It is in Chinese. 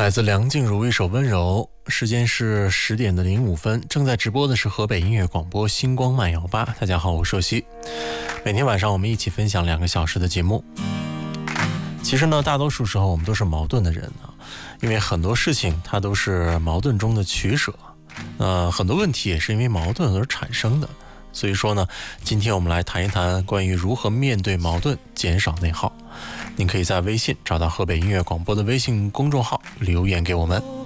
来自梁静茹一首温柔。时间是10点的05分，正在直播的是河北音乐广播星光慢摇吧。大家好，我是硕熙。每天晚上我们一起分享2个小时的节目。其实呢，大多数时候我们都是矛盾的人啊，因为很多事情它都是矛盾中的取舍，很多问题也是因为矛盾而产生的。所以说呢，今天我们来谈一谈关于如何面对矛盾，减少内耗。您可以在微信找到河北音乐广播的微信公众号留言给我们。